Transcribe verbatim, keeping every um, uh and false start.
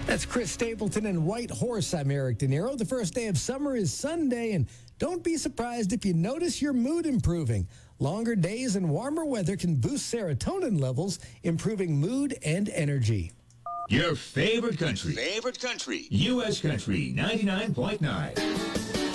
That's Chris Stapleton and White Horse. I'm Eric De Niro. The first day of summer is Sunday, and don't be surprised if you notice your mood improving. Longer days and warmer weather can boost serotonin levels, improving mood and energy. Your favorite country. Favorite country. U S Country ninety-nine point nine.